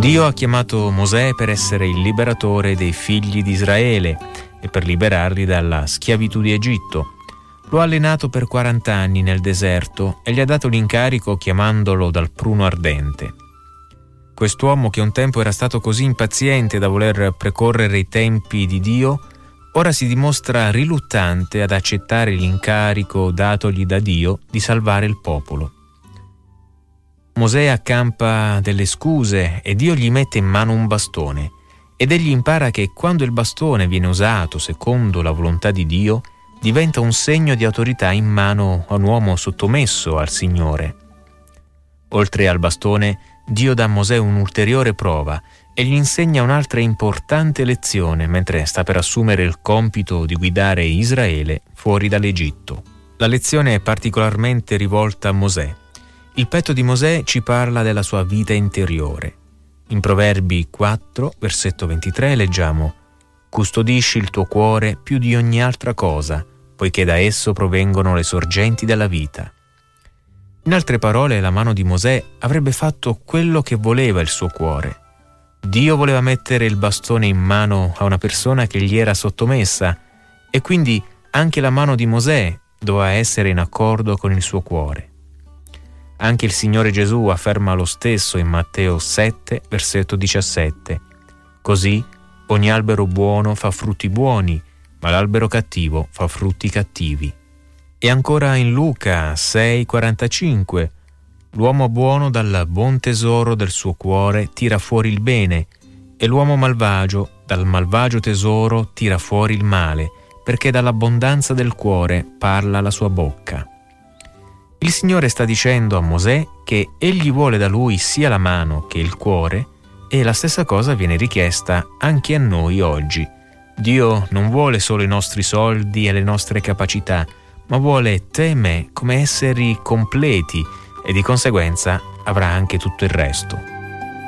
Dio ha chiamato Mosè per essere il liberatore dei figli di Israele e per liberarli dalla schiavitù di Egitto. Lo ha allenato per 40 anni nel deserto e gli ha dato l'incarico chiamandolo dal pruno ardente. Quest'uomo, che un tempo era stato così impaziente da voler precorrere i tempi di Dio, ora si dimostra riluttante ad accettare l'incarico datogli da Dio di salvare il popolo. Mosè accampa delle scuse e Dio gli mette in mano un bastone, ed egli impara che quando il bastone viene usato secondo la volontà di Dio, diventa un segno di autorità in mano a un uomo sottomesso al Signore. Oltre al bastone, Dio dà a Mosè un'ulteriore prova e gli insegna un'altra importante lezione mentre sta per assumere il compito di guidare Israele fuori dall'Egitto. La lezione è particolarmente rivolta a Mosè. Il petto di Mosè ci parla della sua vita interiore. In Proverbi 4, versetto 23, leggiamo: «Custodisci il tuo cuore più di ogni altra cosa, poiché da esso provengono le sorgenti della vita». In altre parole, la mano di Mosè avrebbe fatto quello che voleva il suo cuore. Dio voleva mettere il bastone in mano a una persona che gli era sottomessa, e quindi anche la mano di Mosè doveva essere in accordo con il suo cuore. Anche il Signore Gesù afferma lo stesso in Matteo 7, versetto 17. «Così ogni albero buono fa frutti buoni, ma l'albero cattivo fa frutti cattivi». E ancora in Luca 6, 45. «L'uomo buono dal buon tesoro del suo cuore tira fuori il bene, e l'uomo malvagio dal malvagio tesoro tira fuori il male, perché dall'abbondanza del cuore parla la sua bocca». Il Signore sta dicendo a Mosè che egli vuole da lui sia la mano che il cuore, e la stessa cosa viene richiesta anche a noi oggi. Dio non vuole solo i nostri soldi e le nostre capacità, ma vuole te e me come esseri completi, e di conseguenza avrà anche tutto il resto.